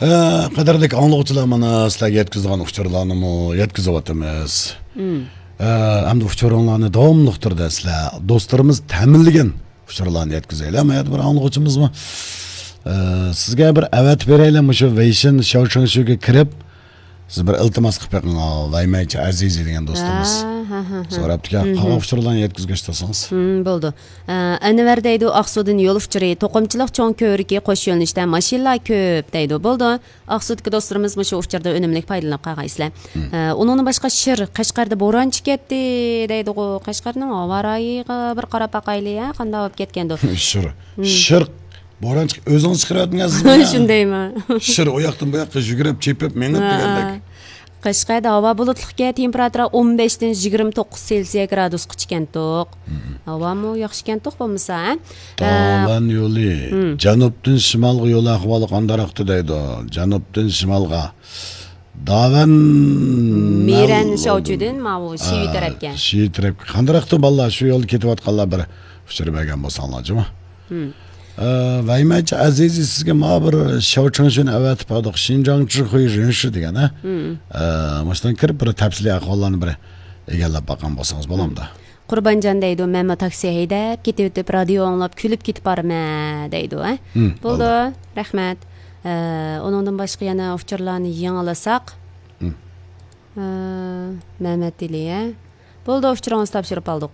Qadrli anglag'uchilar mana sizlarga yetkazgan uchurlarni yetkazayotamiz. Hamda uchurlarni davomli turda sizlar do'stlarimiz ta'minlagan uchurlarni yetkazaylar. Mana bir anglag'uchimizmi? Sizga bir avat beraylik shu Weixin shov-shuvga kirib siz bir iltimos qilib qo'ying. Vaymaychi Aziz degan do'stimiz. So'rabdiki, qanday uchurlarni yetkazgachtasangiz? Bo'ldi. Anvar deydi, Aqsudan yo'l uchuri, to'qimchilik cho'ng ko'riki qo'sh yo'nalishda mashinalar ko'p deydi. Bo'ldi. Aqsudagi do'stlarimiz shu uchurda unumli foydalanib qolgaysizlar. Undan boshqa Shir, Qashqarda bo'ron chiqdi deydi. Qashqarning avarayiga bir qarab baqaylik, qanday bo'lib ketgandi. Shir Boran chiqib o'zingiz chiqaryapsizmi? Shundaymi? Shir o yoqdan bu yoqqa yugurib, chepib, menib degandek. Qashqarda havo bulutliga temperatura 15 dan 29 Selsiya gradusga chiqqandiq. Havomi yaxshi ekandiq bo'lmasa, Tovan yo'li, janubdan shimolga yo'l ahvoli qandaraqdi deydi. Janubdan shimolga. Davan Miran shovchidan mana Shivi tarafga. Shivi tarafga. Qandaraqdi balla shu yo'lda ketayotganlar bir uchirmagan bo'lsanglarmi? Vaymaychi Aziz sizga ma bir shovchunshun avatib qo'ydik. Shinjongchi qo'y rinshi degan, ha? Mashdan kirib bir tafsiliy ahvollarni bir egallab boqqan bo'lsangiz bo'lamda. Qurbonjon deydi, men taksi haydab ketib radio anglab kulib ketib borman deydi, ha? Bo'ldi, rahmat. Uningdan boshqa yana uchurlarni yangilasak. Mehmet Diliye. Bo'ldi, uchurimizni topshirib oldik.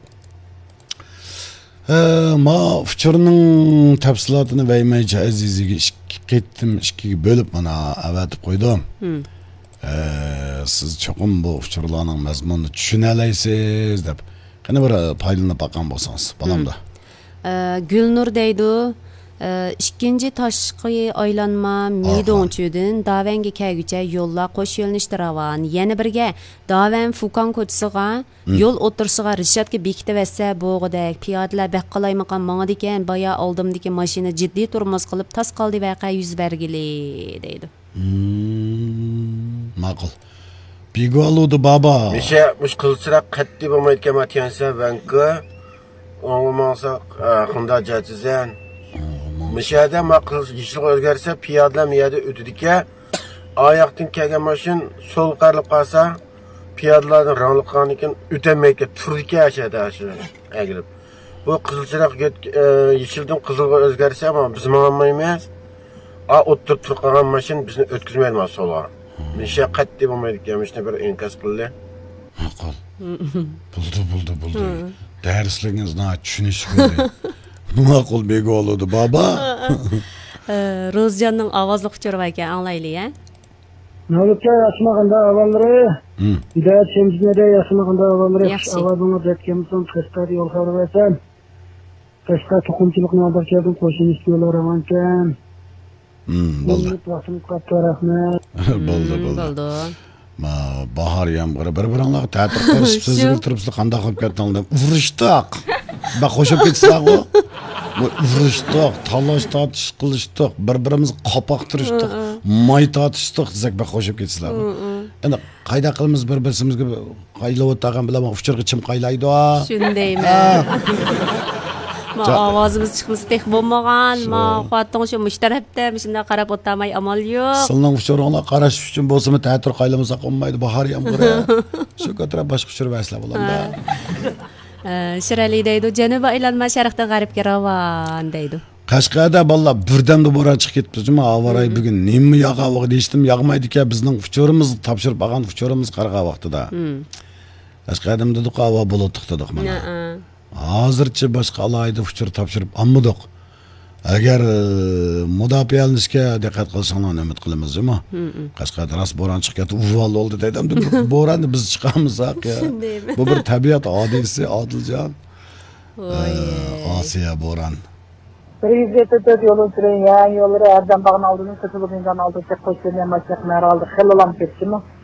Ma uchurning tafsilotini Vaymaychi Azizga ketdim, ikkiga bo'lib mana avatib qo'ydim. Siz cho'qim bu uchurlarning mazmunini tushuna olasiz deb qani bir foydalanib boqqan bo'lsangiz, bo'lamda. Gulnur deydi, ikkinchi tashqi aylanma Midongchudan Davanga kelguncha yo'llar qo'sh yo'nalishda ravon. Yana birga Davan Fukan ko'chasiga yo'l o'tirsiga Rishadga bekitibsa bo'g'idek piyodalar baqqalaymaqan mangadi ekan, boya oldimdagi mashina jiddiy turmoz qilib tas qoldi voqea yuz bergili deydi. Ma'qul. Bigoludi baba. Misha mush qilchiroq qatti bo'lmayotgan matyansa banka o'ngmasa xunda jajizan. Mishada maqsad yishil o'zgarsa piyodalar miyada o'tidika oyoqdan kelgan mashin so'l qarilib qolsa piyodalarning rangliqqani ekan o'tamaydi turdika ashada agilib. Bu qizilchiroq yishildan qizilga o'zgarsa ham biz ma'lummaymiz. O'ttirib turgan mashin bizni o'tkazmaydi so'lga. Misha qatti bo'lmaydi ekan, mishni bir inkas qildi. Ma'qul. Buldi. Darsligingizni tushunish kerak. Ma'qul Begoludi baba. Rozjanning ovozli uchurib ekan, anglaylik, ha? Navbatga yasmaganda avvallari, Hidayat Shemjinada yasmaganda avvallari avazini aytganimizdan Qashqar yo'l xabarsan. Qashqar to'qimchilikni olib keldim, qo'shinish yo'llar ekan. Bo'ldi. Vaqtimiz qattiq rahmat. Bo'ldi. Ma bahar yomg'iri bir-biringlarga ta'til qilib sizga turibsizlar, qanday qilib ketdinglar? Urishdiq. Ba qo'shib ketsizlar-ku. Urishdiq, talash tortish qilishdiq, bir-birimizni qopoqtirishdiq, moy tortishdiq, desak ba qo'shib ketsizlar. Endi qayda qilamiz bir-birimizga qaylab o'tgan bilan uchurga chim qaylaydi. Shundaymi? Ovozimiz chiqmasa tek bo'lmagan, ma xotin shu mushtarabda shunday qarab o'tmay amal yo'q. Sizning uchurlar qarash uchun bo'lsa-mu ta'til qaylamasa qolmaydi, bahar yomg'iri. Shu ko'tarib boshqa uchur vaslar bo'ladi. Shirali deydi, janubiy aylanma sharqdan g'arbga ravon deydi. Qashqarda balla birdamda bo'ron chiqib ketibdi-mi? Avaray bugun nima yog'avoq deyishdim, yog'maydi-ku, bizning uchurimizni topshirib olgan uchurimiz qarg'a vaqtida. Qashqarda dedi havo bulutliq dedik mana. Hozircha boshqa alayda uchur topshirib olmadik. Agar mudofialanishga diqqat qilsanglar umid qilamiz-mi? Qashqarda ras bo'ron chiqib ketdi, uvol oldi dedim. Bo'ronni biz chiqamiz aka. Bu bir tabiat hodisi, Odiljon. Osiyo bo'ron. Prezident yo'lovchilar yangi yo'llar Ardam bag'ini oldidan Qizilbog'dan oldiga qo'shilgan mashinalar oldi. Xillam ketdimi?